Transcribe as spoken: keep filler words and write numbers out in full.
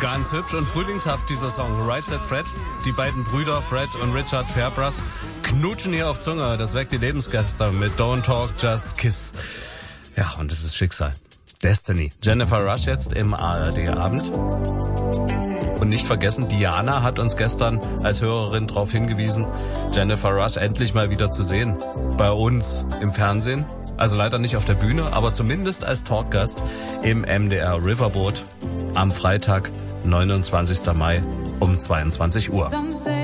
Ganz hübsch und frühlingshaft dieser Song. Right Said Fred. Die beiden Brüder Fred und Richard Fairbrass knutschen hier auf Zunge. Das weckt die Lebensgeister mit Don't Talk, Just Kiss. Ja, und es ist Schicksal. Destiny. Jennifer Rush jetzt im A R D-Abend. Und nicht vergessen, Diana hat uns gestern als Hörerin darauf hingewiesen, Jennifer Rush endlich mal wieder zu sehen. Bei uns im Fernsehen. Also leider nicht auf der Bühne, aber zumindest als Talkgast im M D R Riverboat am Freitag, neunundzwanzigsten Mai um zweiundzwanzig Uhr.